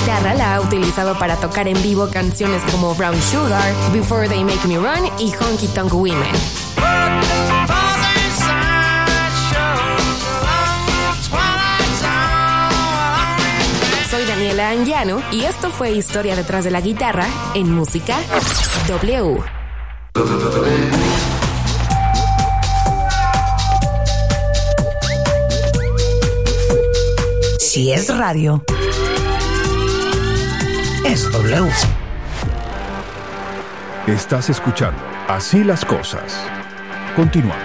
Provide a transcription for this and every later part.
guitarra la ha utilizado para tocar en vivo canciones como Brown Sugar, Before They Make Me Run y Honky Tonk Women. Soy Daniela Anguiano y esto fue Historia detrás de la guitarra en Música W. Si es radio, es W. Estás escuchando Así las Cosas. Continuamos.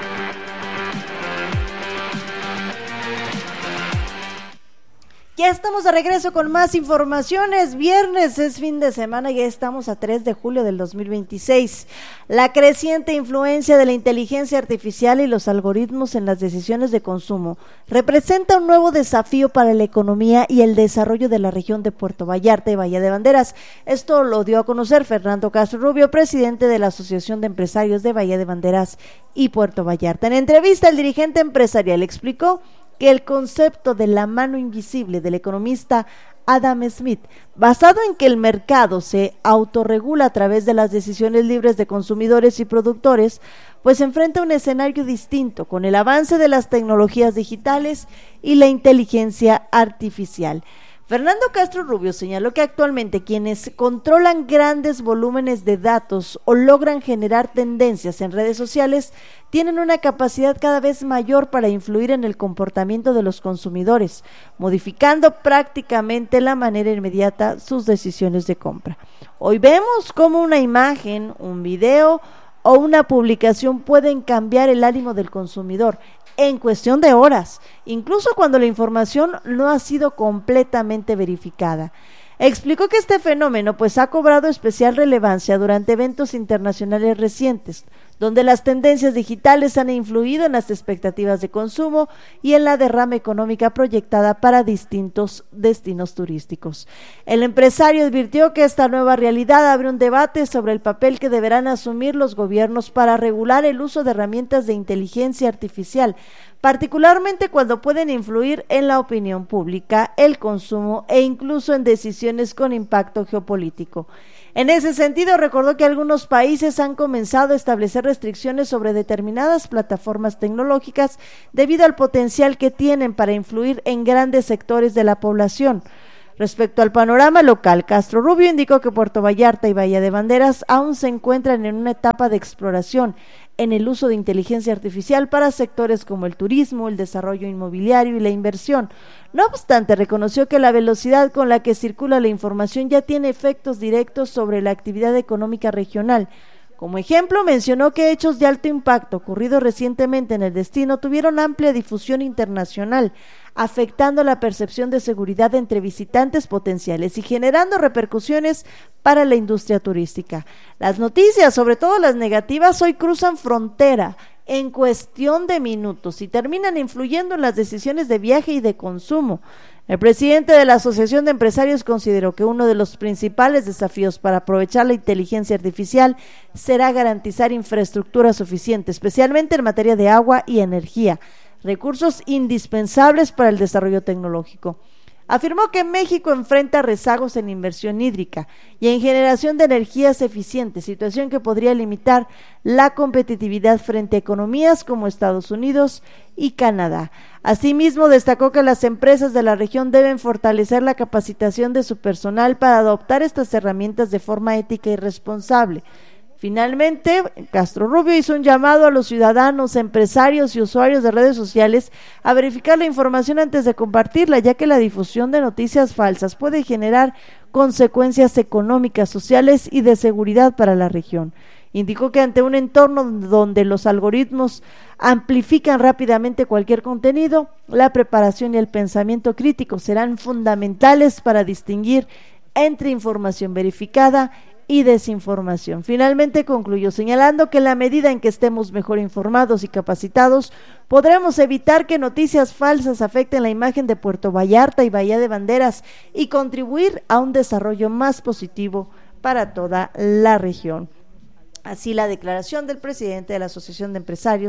Ya estamos de regreso con más informaciones. Viernes es fin de semana y ya estamos a 3 de julio del 2026. La creciente influencia de la inteligencia artificial y los algoritmos en las decisiones de consumo representa un nuevo desafío para la economía y el desarrollo de la región de Puerto Vallarta y Bahía de Banderas. Esto lo dio a conocer Fernando Castro Rubio, presidente de la Asociación de Empresarios de Bahía de Banderas y Puerto Vallarta. En entrevista, el dirigente empresarial explicó que el concepto de la mano invisible del economista Adam Smith, basado en que el mercado se autorregula a través de las decisiones libres de consumidores y productores, pues enfrenta un escenario distinto con el avance de las tecnologías digitales y la inteligencia artificial. Fernando Castro Rubio señaló que actualmente quienes controlan grandes volúmenes de datos o logran generar tendencias en redes sociales tienen una capacidad cada vez mayor para influir en el comportamiento de los consumidores, modificando prácticamente la manera inmediata sus decisiones de compra. Hoy vemos cómo una imagen, un video o una publicación pueden cambiar el ánimo del consumidor en cuestión de horas, incluso cuando la información no ha sido completamente verificada. Explicó que este fenómeno pues ha cobrado especial relevancia durante eventos internacionales recientes, donde las tendencias digitales han influido en las expectativas de consumo y en la derrama económica proyectada para distintos destinos turísticos. El empresario advirtió que esta nueva realidad abre un debate sobre el papel que deberán asumir los gobiernos para regular el uso de herramientas de inteligencia artificial, particularmente cuando pueden influir en la opinión pública, el consumo e incluso en decisiones con impacto geopolítico. En ese sentido, recordó que algunos países han comenzado a establecer restricciones sobre determinadas plataformas tecnológicas debido al potencial que tienen para influir en grandes sectores de la población. Respecto al panorama local, Castro Rubio indicó que Puerto Vallarta y Bahía de Banderas aún se encuentran en una etapa de exploración en el uso de inteligencia artificial para sectores como el turismo, el desarrollo inmobiliario y la inversión. No obstante, reconoció que la velocidad con la que circula la información ya tiene efectos directos sobre la actividad económica regional. Como ejemplo, mencionó que hechos de alto impacto ocurridos recientemente en el destino tuvieron amplia difusión internacional, afectando la percepción de seguridad entre visitantes potenciales y generando repercusiones para la industria turística. Las noticias, sobre todo las negativas, hoy cruzan frontera en cuestión de minutos y terminan influyendo en las decisiones de viaje y de consumo. El presidente de la Asociación de Empresarios consideró que uno de los principales desafíos para aprovechar la inteligencia artificial será garantizar infraestructura suficiente, especialmente en materia de agua y energía, recursos indispensables para el desarrollo tecnológico. Afirmó que México enfrenta rezagos en inversión hídrica y en generación de energías eficientes, situación que podría limitar la competitividad frente a economías como Estados Unidos y Canadá. Asimismo, destacó que las empresas de la región deben fortalecer la capacitación de su personal para adoptar estas herramientas de forma ética y responsable. Finalmente, Castro Rubio hizo un llamado a los ciudadanos, empresarios y usuarios de redes sociales a verificar la información antes de compartirla, ya que la difusión de noticias falsas puede generar consecuencias económicas, sociales y de seguridad para la región. Indicó que ante un entorno donde los algoritmos amplifican rápidamente cualquier contenido, la preparación y el pensamiento crítico serán fundamentales para distinguir entre información verificada y desinformación. Finalmente concluyó señalando que en la medida en que estemos mejor informados y capacitados, podremos evitar que noticias falsas afecten la imagen de Puerto Vallarta y Bahía de Banderas y contribuir a un desarrollo más positivo para toda la región. Así la declaración del presidente de la Asociación de Empresarios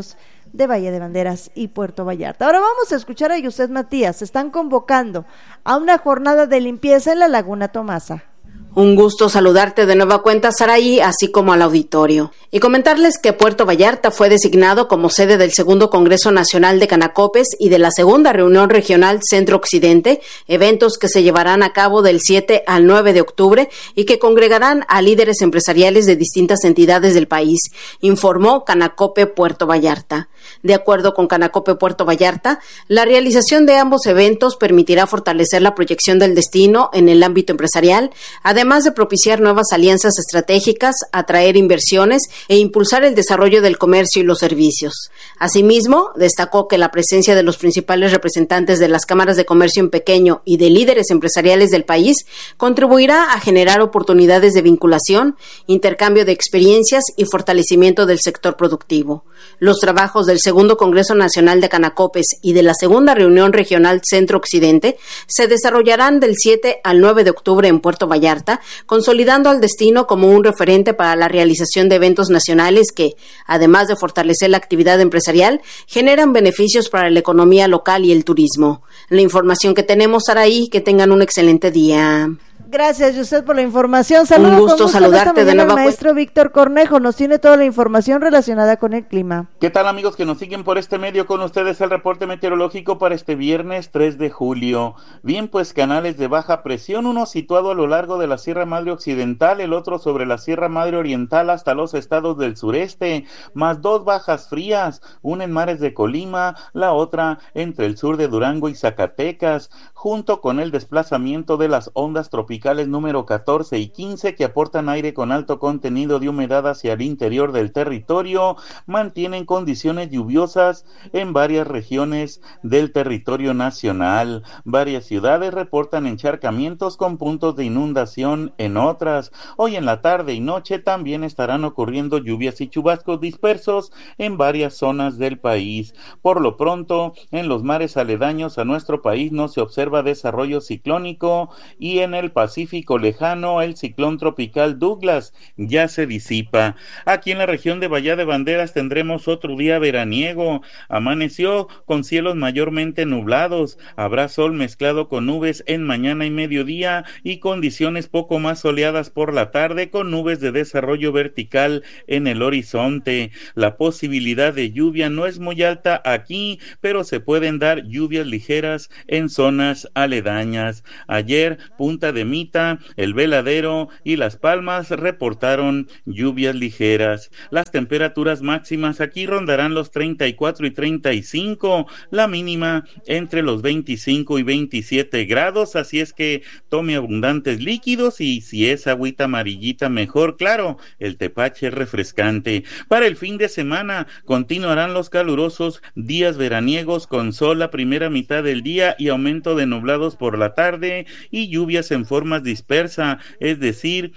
de Bahía de Banderas y Puerto Vallarta. Ahora vamos a escuchar a Yuset Matías. Están convocando a una jornada de limpieza en la Laguna Tomasa. Un gusto saludarte de nueva cuenta, Saraí, así como al auditorio. Y comentarles que Puerto Vallarta fue designado como sede del segundo Congreso Nacional de Canacopes y de la segunda Reunión Regional Centro-Occidente, eventos que se llevarán a cabo del 7 al 9 de octubre y que congregarán a líderes empresariales de distintas entidades del país, informó Canacope Puerto Vallarta. De acuerdo con Canacope Puerto Vallarta, la realización de ambos eventos permitirá fortalecer la proyección del destino en el ámbito empresarial, además de propiciar nuevas alianzas estratégicas, atraer inversiones e impulsar el desarrollo del comercio y los servicios. Asimismo, destacó que la presencia de los principales representantes de las cámaras de comercio en pequeño y de líderes empresariales del país contribuirá a generar oportunidades de vinculación, intercambio de experiencias y fortalecimiento del sector productivo. Los trabajos del segundo Congreso Nacional de Canacopes y de la segunda Reunión Regional Centro-Occidente se desarrollarán del 7 al 9 de octubre en Puerto Vallarta, consolidando al destino como un referente para la realización de eventos nacionales que, además de fortalecer la actividad empresarial, generan beneficios para la economía local y el turismo. La información que tenemos, Saraí, que tengan un excelente día. Gracias, Yuset, por la información. Saludos. Un gusto saludarte de nuevo. El maestro Víctor Cornejo nos tiene toda la información relacionada con el clima. ¿Qué tal, amigos que nos siguen por este medio? Con ustedes el reporte meteorológico para este viernes 3 de julio. Bien, pues canales de baja presión, uno situado a lo largo de la Sierra Madre Occidental, el otro sobre la Sierra Madre Oriental hasta los estados del sureste, más dos bajas frías, una en mares de Colima, la otra entre el sur de Durango y Zacatecas, junto con el desplazamiento de las ondas tropicales número 14 y 15 que aportan aire con alto contenido de humedad hacia el interior del territorio, mantienen condiciones lluviosas en varias regiones del territorio nacional. Varias ciudades reportan encharcamientos con puntos de inundación en otras. Hoy en la tarde y noche también estarán ocurriendo lluvias y chubascos dispersos en varias zonas del país. Por lo pronto, en los mares aledaños a nuestro país no se observa desarrollo ciclónico y en el Pacífico lejano el ciclón tropical Douglas ya se disipa. Aquí en la región de Bahía de Banderas tendremos otro día veraniego. Amaneció con cielos mayormente nublados, habrá sol mezclado con nubes en mañana y mediodía y condiciones poco más soleadas por la tarde con nubes de desarrollo vertical en el horizonte. La posibilidad de lluvia no es muy alta aquí, pero se pueden dar lluvias ligeras en zonas aledañas. Ayer Punta de Mita, El Veladero y Las Palmas reportaron lluvias ligeras. Las temperaturas máximas aquí rondarán los 34 y 35, la mínima entre los 25 y 27 grados, así es que tome abundantes líquidos y si es agüita amarillita mejor, claro, el tepache es refrescante. Para el fin de semana continuarán los calurosos días veraniegos con sol la primera mitad del día y aumento de nublados por la tarde y lluvias en forma dispersa, es decir,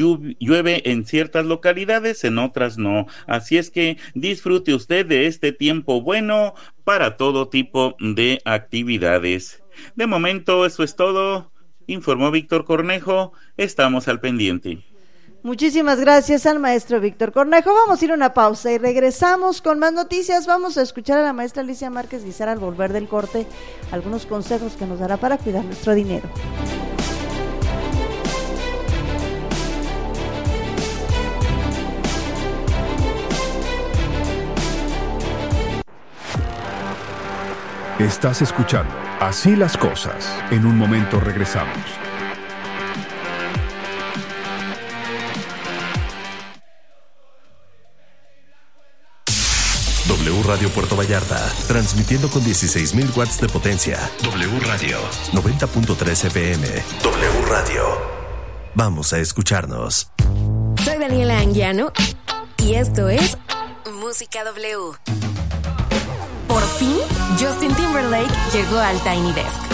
llueve en ciertas localidades, en otras no. Así es que disfrute usted de este tiempo bueno para todo tipo de actividades. De momento eso es todo, informó Víctor Cornejo, estamos al pendiente. Muchísimas gracias al maestro Víctor Cornejo. Vamos a ir a una pausa y regresamos con más noticias. Vamos a escuchar a la maestra Alicia Márquez Guizar al volver del corte algunos consejos que nos dará para cuidar nuestro dinero. Estás escuchando Así las cosas. En un momento regresamos. W Radio Puerto Vallarta, transmitiendo con 16,000 watts de potencia. W Radio 90.3 FM. W Radio. Vamos a escucharnos. Soy Daniela Anguiano y esto es Música W. Por fin, Justin Timberlake llegó al Tiny Desk.